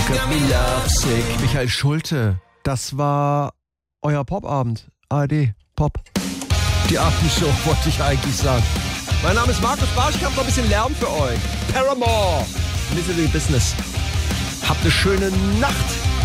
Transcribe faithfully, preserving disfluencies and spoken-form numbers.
got me lovesick. Michael Schulte, das war euer Popabend. A R D, Pop. Die Abendshow wollte ich eigentlich sagen. Mein Name ist Markus Barsch, ich habe noch ein bisschen Lärm für euch. Paramore, Misery Business. Habt eine schöne Nacht.